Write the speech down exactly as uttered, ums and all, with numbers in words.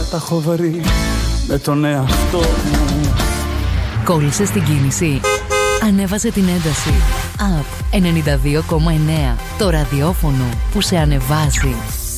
τα έχω βρει με τον εαυτό μου. Κόλλησε στην κίνηση. Ανέβασε την ένταση. App ενενήντα δύο κόμμα εννέα. Το ραδιόφωνο που σε ανεβάζει.